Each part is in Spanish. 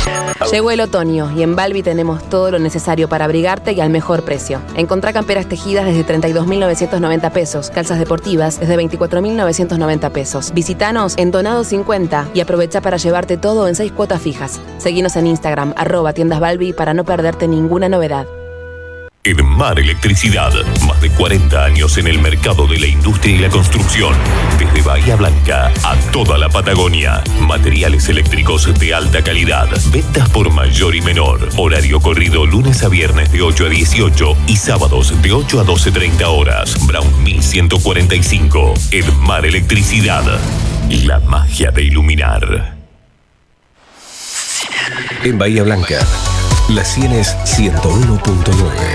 Llegó el otoño y en Balbi tenemos todo lo necesario para abrigarte y al mejor precio. Encontrá camperas tejidas desde 32.990 pesos, calzas deportivas desde 24.990 pesos. Visítanos en Donado 50 y aprovecha para llevarte todo en 6 cuotas fijas. Seguinos en Instagram, @tiendasbalbi para no perderte ninguna novedad. Edmar Electricidad, más de 40 años en el mercado de la industria y la construcción. Desde Bahía Blanca a toda la Patagonia. Materiales eléctricos de alta calidad. Ventas por mayor y menor. Horario corrido lunes a viernes de 8 a 18 y sábados de 8 a 12:30 horas. Brown 1145. Edmar Electricidad. La magia de iluminar. En Bahía Blanca, La Sienes 101.9.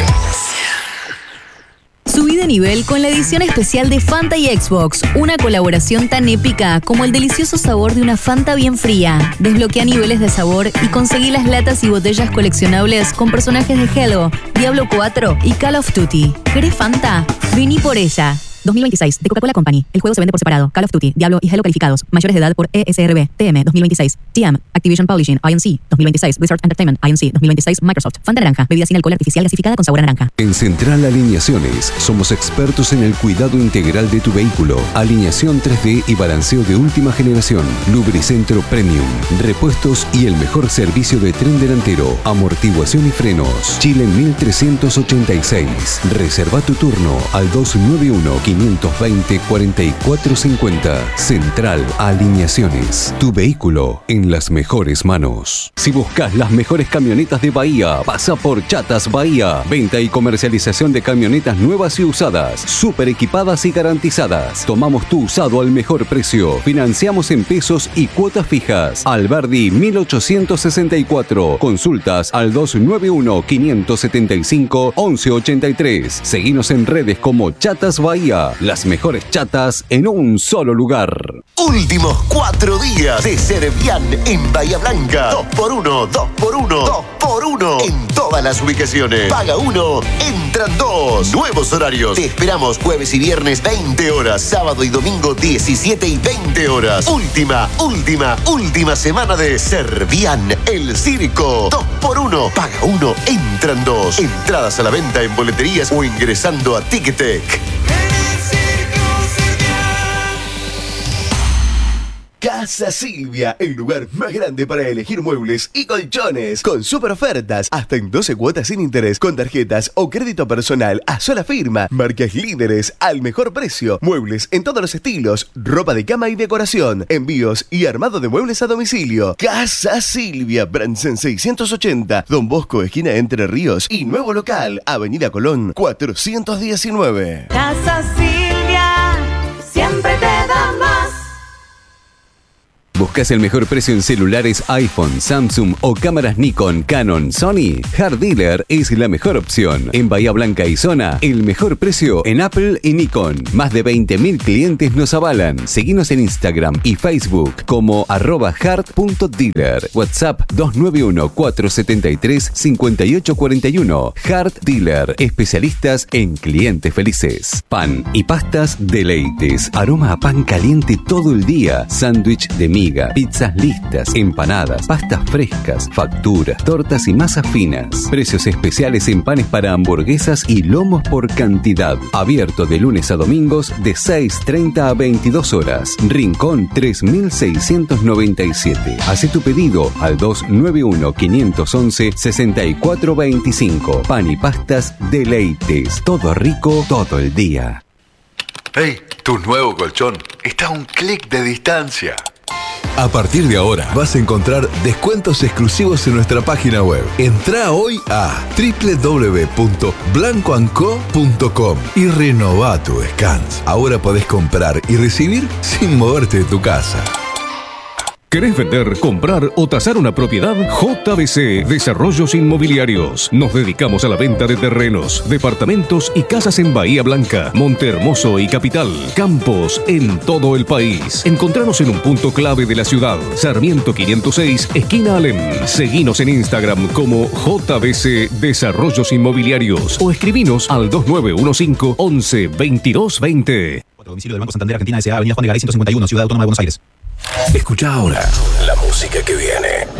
Subí de nivel con la edición especial de Fanta y Xbox, una colaboración tan épica como el delicioso sabor de una Fanta bien fría. Desbloquea niveles de sabor y conseguí las latas y botellas coleccionables con personajes de Halo, Diablo 4 y Call of Duty. ¿Querés Fanta? Vení por ella. 2026, de Coca-Cola Company. El juego se vende por separado. Call of Duty, Diablo y Halo calificados. Mayores de edad por ESRB, TM 2026. TM, Activision Publishing, INC 2026. Blizzard Entertainment, INC 2026. Microsoft. Fanta naranja, bebida sin alcohol artificial gasificada con sabor a naranja. En Central Alineaciones somos expertos en el cuidado integral de tu vehículo. Alineación 3D y balanceo de última generación. Lubricentro Premium. Repuestos y el mejor servicio de tren delantero. Amortiguación y frenos. Chile 1386. Reserva tu turno al 291-520-4450. Central Alineaciones. Tu vehículo en las mejores manos. Si buscas las mejores camionetas de Bahía, pasa por Chatas Bahía. Venta y comercialización de camionetas nuevas y usadas, super equipadas y garantizadas. Tomamos tu usado al mejor precio. Financiamos en pesos y cuotas fijas. Alberdi 1864. Consultas al 291-575-1183. Seguinos en redes como Chatas Bahía. Las mejores chatas en un solo lugar. Últimos 4 días de Servian en Bahía Blanca. 2x1, 2x1, 2x1 en todas las ubicaciones. Paga 1, entran 2. Nuevos horarios. Te esperamos jueves y viernes 20 horas. Sábado y domingo 17 y 20 horas. Última semana de Servian, el circo. 2x1, paga 1, entran 2. Entradas a la venta en boleterías o ingresando a Ticketek. Casa Silvia, el lugar más grande para elegir muebles y colchones, con super ofertas, hasta en 12 cuotas sin interés, con tarjetas o crédito personal a sola firma, marcas líderes al mejor precio, muebles en todos los estilos, ropa de cama y decoración, envíos y armado de muebles a domicilio. Casa Silvia, Bransen 680, Don Bosco, esquina Entre Ríos, y nuevo local, Avenida Colón 419. Casa Silvia, siempre te da más. ¿Buscas el mejor precio en celulares iPhone, Samsung o cámaras Nikon, Canon, Sony? Hard Dealer es la mejor opción. En Bahía Blanca y zona, el mejor precio en Apple y Nikon. Más de 20.000 clientes nos avalan. Seguinos en Instagram y Facebook como @hard.dealer. WhatsApp 291-473-5841. Hard Dealer, especialistas en clientes felices. Pan y pastas Deleites. Aroma a pan caliente todo el día. Sándwich de miga, pizzas listas, empanadas, pastas frescas, facturas, tortas y masas finas. Precios especiales en panes para hamburguesas y lomos por cantidad. Abierto de lunes a domingos de 6:30 a 22 horas. Rincón 3697. Hace tu pedido al 291-511-6425. Pan y pastas Deleites. Todo rico, todo el día. ¡Hey! Tu nuevo colchón está a un clic de distancia. A partir de ahora vas a encontrar descuentos exclusivos en nuestra página web. Entrá hoy a www.blancoandco.com y renová tu descanso. Ahora podés comprar y recibir sin moverte de tu casa. ¿Querés vender, comprar o tasar una propiedad? JBC Desarrollos Inmobiliarios. Nos dedicamos a la venta de terrenos, departamentos y casas en Bahía Blanca, Montehermoso y Capital. Campos en todo el país. Encontranos en un punto clave de la ciudad. Sarmiento 506, esquina Alem. Seguinos en Instagram como JBC Desarrollos Inmobiliarios o escribinos al 2915 11 22 20. Domicilio del Banco Santander Argentina S.A., Avenida Juan de Garay 151, Ciudad Autónoma de Buenos Aires. Escucha ahora la música que viene.